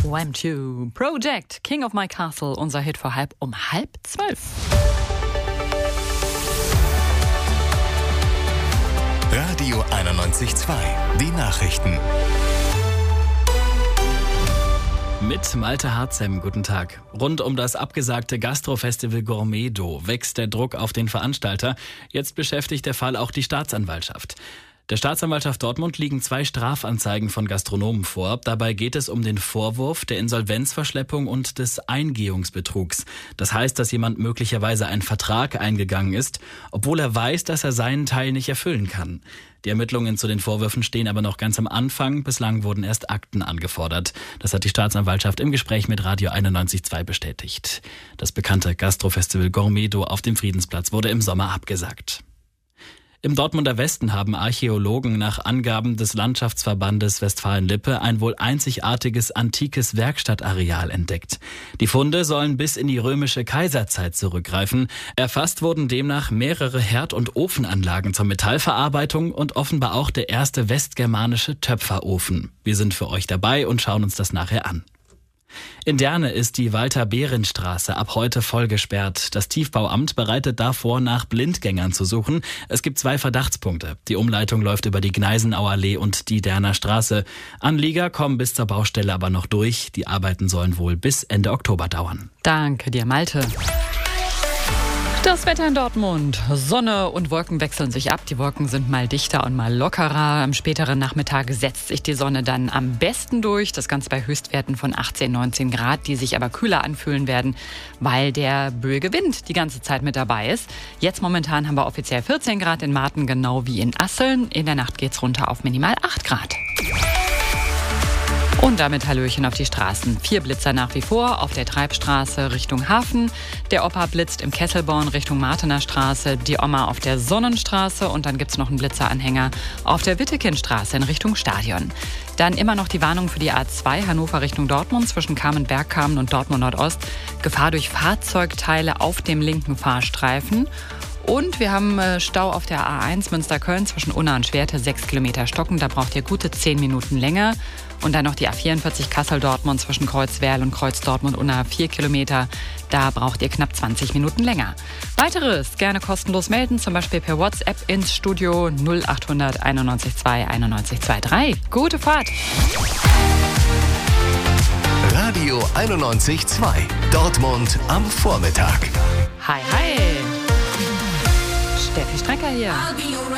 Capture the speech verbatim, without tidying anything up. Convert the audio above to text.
Wham two Project, King of My Castle, unser Hit vor halb um halb zwölf. Radio einundneunzig Komma zwei, die Nachrichten. Mit Malte Harzem, guten Tag. Rund um das abgesagte Gastrofestival Gourmedo wächst der Druck auf den Veranstalter. Jetzt beschäftigt der Fall auch die Staatsanwaltschaft. Der Staatsanwaltschaft Dortmund liegen zwei Strafanzeigen von Gastronomen vor. Dabei geht es um den Vorwurf der Insolvenzverschleppung und des Eingehungsbetrugs. Das heißt, dass jemand möglicherweise einen Vertrag eingegangen ist, obwohl er weiß, dass er seinen Teil nicht erfüllen kann. Die Ermittlungen zu den Vorwürfen stehen aber noch ganz am Anfang. Bislang wurden erst Akten angefordert. Das hat die Staatsanwaltschaft im Gespräch mit Radio einundneunzig Komma zwei bestätigt. Das bekannte Gastrofestival Gourmedo auf dem Friedensplatz wurde im Sommer abgesagt. Im Dortmunder Westen haben Archäologen nach Angaben des Landschaftsverbandes Westfalen-Lippe ein wohl einzigartiges antikes Werkstattareal entdeckt. Die Funde sollen bis in die römische Kaiserzeit zurückgreifen. Erfasst wurden demnach mehrere Herd- und Ofenanlagen zur Metallverarbeitung und offenbar auch der erste westgermanische Töpferofen. Wir sind für euch dabei und schauen uns das nachher an. In Derne ist die Walter-Behrens-Straße ab heute voll gesperrt. Das Tiefbauamt bereitet davor, nach Blindgängern zu suchen. Es gibt zwei Verdachtspunkte. Die Umleitung läuft über die Gneisenauallee und die Derner Straße. Anlieger kommen bis zur Baustelle aber noch durch. Die Arbeiten sollen wohl bis Ende Oktober dauern. Danke dir, Malte. Das Wetter in Dortmund. Sonne und Wolken wechseln sich ab. Die Wolken sind mal dichter und mal lockerer. Am späteren Nachmittag setzt sich die Sonne dann am besten durch. Das Ganze bei Höchstwerten von achtzehn, neunzehn Grad, die sich aber kühler anfühlen werden, weil der böige Wind die ganze Zeit mit dabei ist. Jetzt momentan haben wir offiziell vierzehn Grad in Marten, genau wie in Asseln. In der Nacht geht's runter auf minimal acht Grad. Und damit Hallöchen auf die Straßen. Vier Blitzer nach wie vor auf der Treibstraße Richtung Hafen. Der Opa blitzt im Kesselborn Richtung Martener Straße. Die Oma auf der Sonnenstraße. Und dann gibt's noch einen Blitzeranhänger auf der Wittekindstraße in Richtung Stadion. Dann immer noch die Warnung für die A zwei Hannover Richtung Dortmund zwischen Kamen-Bergkamen und Dortmund Nordost. Gefahr durch Fahrzeugteile auf dem linken Fahrstreifen. Und wir haben Stau auf der A eins Münster-Köln zwischen Unna und Schwerte, sechs Kilometer Stocken. Da braucht ihr gute zehn Minuten länger. Und dann noch die A vierundvierzig Kassel-Dortmund zwischen Kreuzwerl und Kreuz-Dortmund-Unna, vier Kilometer. Da braucht ihr knapp zwanzig Minuten länger. Weiteres gerne kostenlos melden, zum Beispiel per WhatsApp ins Studio null acht hundert einundneunzig zwei einundneunzig zweiunddreißig. Gute Fahrt! Radio einundneunzig Komma zwei. Dortmund am Vormittag. Hi, hi! Steffi Strecker hier.